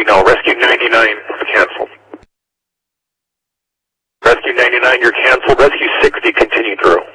60, no, rescue 99, canceled. Rescue 99, you're canceled. Rescue 60, continue through.